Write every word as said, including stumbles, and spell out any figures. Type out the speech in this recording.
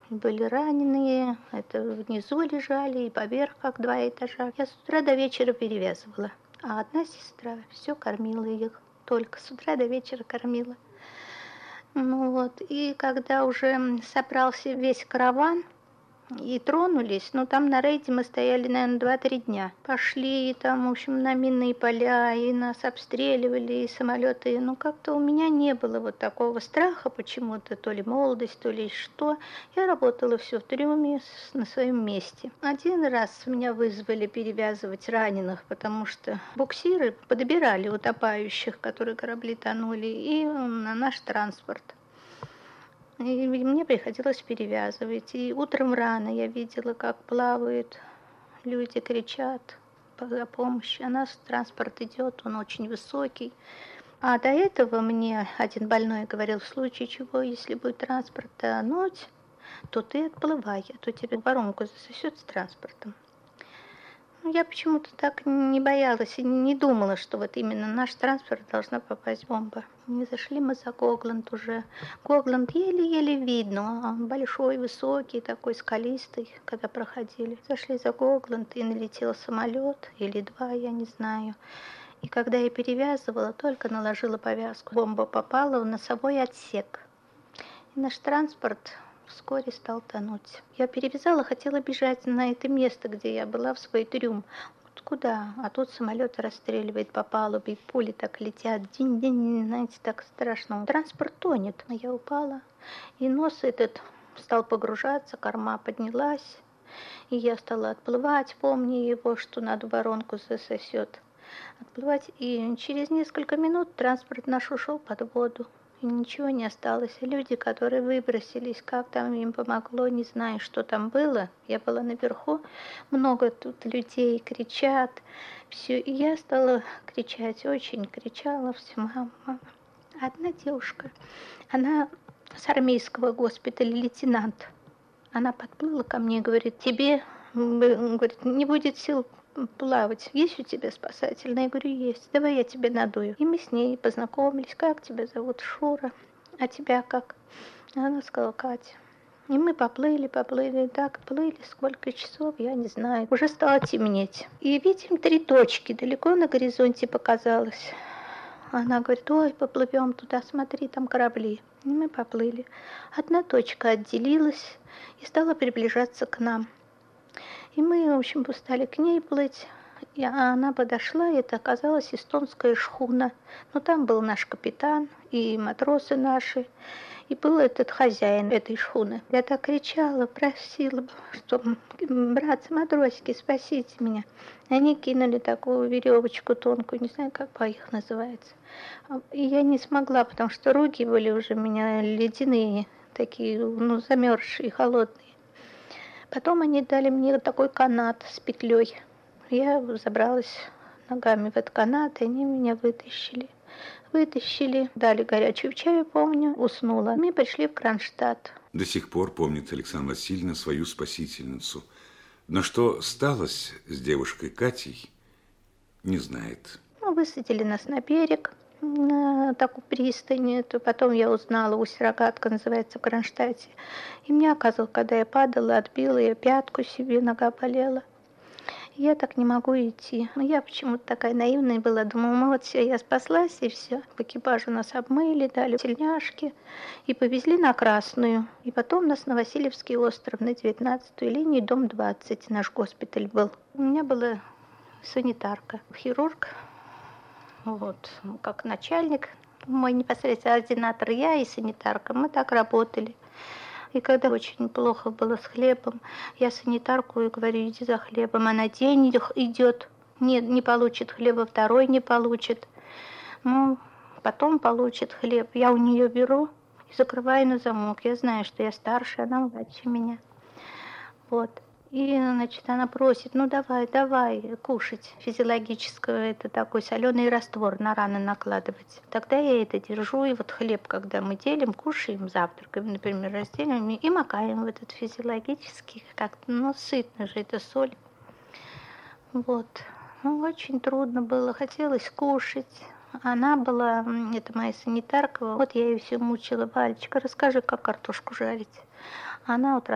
были раненые, это внизу лежали и поверх, как два этажа. Я с утра до вечера перевязывала, а одна сестра все кормила их, только с утра до вечера кормила. Ну вот, и когда уже собрался весь караван, и тронулись, но там на рейде мы стояли, наверное, два-три дня. Пошли там, в общем, на минные поля, и нас обстреливали, и самолеты. Ну, как-то у меня не было вот такого страха почему-то, то ли молодость, то ли что. Я работала все в трюме на своем месте. Один раз меня вызвали перевязывать раненых, потому что буксиры подбирали утопающих, которые корабли тонули, и на наш транспорт. И мне приходилось перевязывать. И утром рано я видела, как плавают люди, кричат о помощи. А наш транспорт идет, он очень высокий. А до этого мне один больной говорил, в случае чего, если будет транспорт тонуть, то ты отплывай, а то тебе воронку засосет с транспортом. Я почему-то так не боялась и не думала, что вот именно наш транспорт должна попасть бомба. Не зашли мы за Гогланд уже. Гогланд еле-еле видно, большой, высокий, такой скалистый, когда проходили. Зашли за Гогланд, и налетел самолет, или два, я не знаю. И когда я перевязывала, только наложила повязку. Бомба попала в носовой отсек. И наш транспорт вскоре стал тонуть. Я перевязала, хотела бежать на это место, где я была, в свой трюм. Вот куда? А тут самолет расстреливает по палубе, и пули так летят. Динь-динь, знаете, так страшно. Транспорт тонет. Я упала, и нос этот стал погружаться, корма поднялась, и я стала отплывать, помня его, что надо воронку засосет. Отплывать, и через несколько минут транспорт наш ушел под воду. И ничего не осталось. Люди, которые выбросились, как там им помогло, не знаю, что там было. Я была наверху, много тут людей кричат. Все. И я стала кричать, очень кричала, все, мама, мама. Одна девушка, она с армейского госпиталя, лейтенант. Она подплыла ко мне и говорит, тебе, говорит, не будет сил плавать. Есть у тебя спасательная? Я говорю, есть. Давай я тебе надую. И мы с ней познакомились. Как тебя зовут? Шура. А тебя как? Она сказала, Катя. И мы поплыли, поплыли, так плыли, сколько часов, я не знаю. Уже стало темнеть. И видим три точки, далеко на горизонте показалось. Она говорит, ой, поплывем туда, смотри, там корабли. И мы поплыли. Одна точка отделилась и стала приближаться к нам. И мы, в общем, стали к ней плыть, и она подошла, и это оказалась эстонская шхуна. Но там был наш капитан и матросы наши, и был этот хозяин этой шхуны. Я так кричала, просила, что, братцы, матросики, спасите меня. Они кинули такую веревочку тонкую, не знаю, как по их называется. И я не смогла, потому что руки были уже у меня ледяные, такие, ну, замерзшие, холодные. Потом они дали мне такой канат с петлей. Я забралась ногами в этот канат, и они меня вытащили. Вытащили, дали горячую чаю, помню, уснула. Мы пришли в Кронштадт. До сих пор помнит Александра Васильевна свою спасительницу. Но что сталось с девушкой Катей, не знает. Ну, высадили нас на берег, на такую пристань. Потом я узнала, Усть-Рогатка называется в Кронштадте. И мне оказалось, когда я падала, отбила я пятку себе, нога болела. Я так не могу идти. Но я почему-то такая наивная была. Думаю, ну вот все, я спаслась, и все. В экипаже нас обмыли, дали тельняшки и повезли на Красную. И потом нас на Васильевский остров, на девятнадцатую линию, дом двадцать, наш госпиталь был. У меня была санитарка, хирург, вот, как начальник, мой непосредственно ординатор, я и санитарка. Мы так работали. И когда очень плохо было с хлебом, я санитарку и говорю, иди за хлебом. Она день идет, не, не получит хлеба, второй не получит. Ну, потом получит хлеб. Я у нее беру и закрываю на замок. Я знаю, что я старше, она младше меня. Вот. И, значит, она просит, ну давай, давай кушать физиологическое, это такой соленый раствор на раны накладывать. Тогда я это держу, и вот хлеб, когда мы делим, кушаем, завтракаем, например, разделим и макаем в этот физиологический, как-то, ну, сытно же, это соль. Вот. Ну, очень трудно было, хотелось кушать. Она была, это моя санитарка, вот я ее все мучила, Валечка, расскажи, как картошку жарить. Она вот